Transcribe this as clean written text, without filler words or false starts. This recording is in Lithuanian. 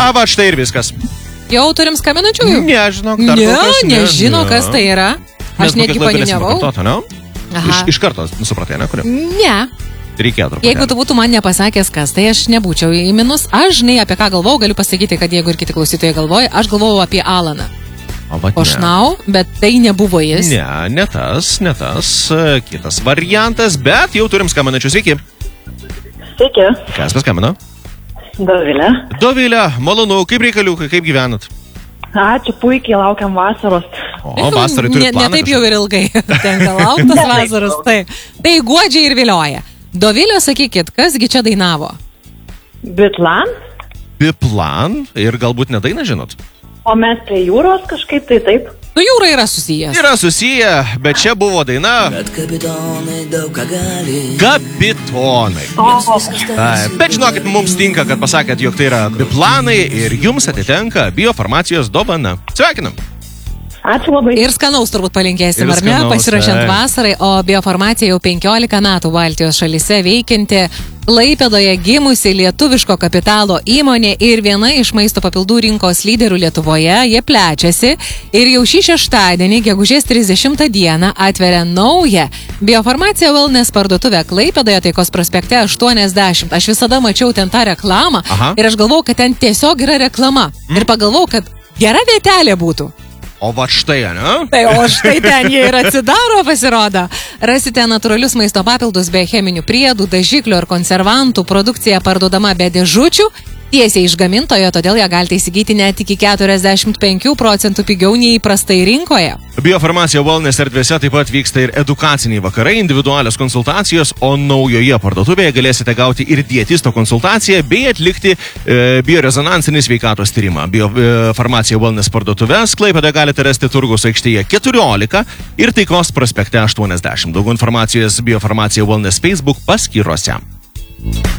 va, štai ir viskas. Jau turim skambinančiųjų? Nežinok, nežino, kas tai yra. Aš netgi paniuniavau. Iš karto supratai, ne, kuriam? Ne. Reikėtų. Jeigu tu būtų man nepasakęs, kas tai, aš nebūčiau į minus. Aš, žinai, apie ką galvojau, galiu pasakyti, kad jeigu ir kiti klausytojai galvoja, aš galvojau apie Alaną. Ošnau, bet tai nebuvo jis. Ne tas, kitas variantas, bet jau turim skambinančius. Sveiki. Sveiki. Kas paskambino? Dovilė. Dovilė, malonu, kaip reikaliukai, kaip gyvenat? Ačiū, puikiai laukiam vasaros. O, vasarai turi planą. Ne taip jau ir ilgai tenka lauktas vasaros. Tai guodžiai ir vilioja. Dovilė, sakykit, kasgi čia dainavo? Biplan. Biplan ir galbūt nedainą žinot? O mes prie jūros kažkaip tai taip. Nu, jūra yra susijęs. Yra susiję, bet čia buvo daina. Bet kapitonai daug ką gali. Kapitonai. Bet žinokit, mums tinka, kad pasakėt, jog tai yra biplanai ir jums atitenka biofarmacijos dovana. Sveikinam. Ačiū labai. Ir skanaus turbūt palinkėsim, ar ne, pasirašant vasarai, o biofarmacija jau 15 metų Baltijos šalyse veikianti, Klaipėdoje gimusi lietuviško kapitalo įmonė ir viena iš maisto papildų rinkos lyderių Lietuvoje, jie plečiasi ir jau šį šeštadienį, gegužės 30 dieną, atveria naują biofarmacija wellness parduotuvę Klaipėdoje, Taikos prospekte 80. Aš visada mačiau ten tą reklamą. Ir aš galvau, kad ten tiesiog yra reklama. Ir pagalvau, kad gera vietelė būtų. O va štai, ne? Tai o štai ten jie ir atsidaro, pasirodo. Rasite natūralius maisto papildus be cheminių priedų, dažiklių ar konservantų, produkcija parduodama be dėžučių, tiesiai iš gamintojo, todėl ją galite įsigyti net iki 45% pigiau nei įprastai rinkoje. Biofarmacija wellness erdvėse taip pat vyksta ir edukaciniai vakarai, individualios konsultacijos, o naujoje parduotuvėje galėsite gauti ir dietisto konsultaciją bei atlikti biorezonansinį sveikatos tyrimą. Biofarmacija wellness parduotuvės Klaipėdoje galite rasti Turgaus aikštėje 14 ir Taikos prospekte 80. Daugiau informacijos Biofarmacija wellness Facebook paskyrose.